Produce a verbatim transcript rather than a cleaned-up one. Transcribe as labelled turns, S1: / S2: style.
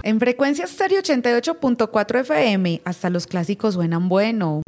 S1: En Frecuencia Stereo ochenta y ocho punto cuatro F M, hasta los clásicos suenan bueno.